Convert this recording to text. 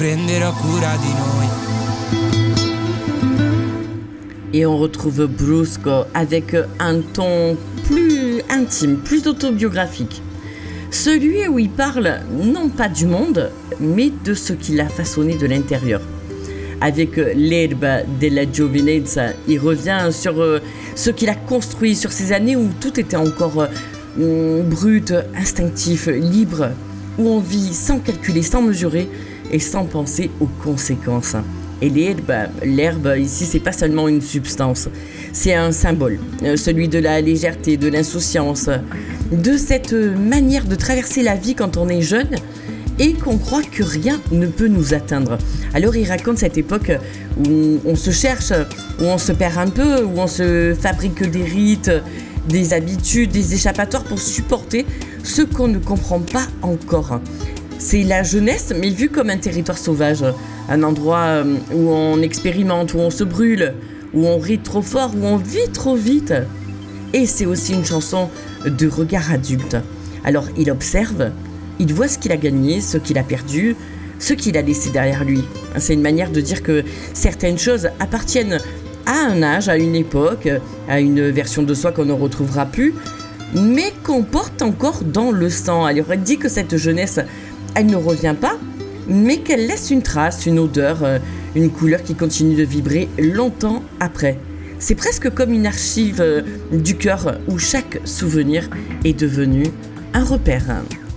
Prenderò cura di noi. Et on retrouve Brusco avec un ton plus intime, plus autobiographique. Celui où il parle non pas du monde, mais de ce qu'il a façonné de l'intérieur. Avec l'Erba della Giovinezza, il revient sur ce qu'il a construit, sur ces années où tout était encore brut, instinctif, libre, où on vit sans calculer, sans mesurer et sans penser aux conséquences. Et l'herbe, ici, c'est pas seulement une substance, c'est un symbole, celui de la légèreté, de l'insouciance, de cette manière de traverser la vie quand on est jeune et qu'on croit que rien ne peut nous atteindre. Alors il raconte cette époque où on se cherche, où on se perd un peu, où on se fabrique des rites, des habitudes, des échappatoires pour supporter ce qu'on ne comprend pas encore. C'est la jeunesse, mais vue comme un territoire sauvage, un endroit où on expérimente, où on se brûle, où on rit trop fort, où on vit trop vite. Et c'est aussi une chanson de regard adulte. Alors il observe, il voit ce qu'il a gagné, ce qu'il a perdu, ce qu'il a laissé derrière lui. C'est une manière de dire que certaines choses appartiennent à un âge, à une époque, à une version de soi qu'on ne retrouvera plus, mais qu'on porte encore dans le sang. Alors il dit que cette jeunesse, elle ne revient pas, mais qu'elle laisse une trace, une odeur, une couleur qui continue de vibrer longtemps après. C'est presque comme une archive du cœur où chaque souvenir est devenu un repère.